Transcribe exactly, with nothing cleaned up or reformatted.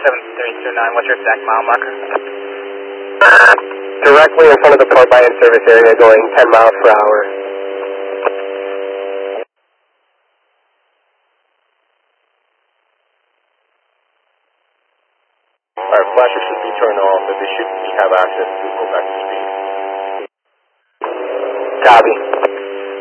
seven three two nine, what's your exact mile marker? Directly in front of the Port Lion service area going ten miles per hour. Alright, flashes should be turned off, but they should have access to go back to speed. Copy.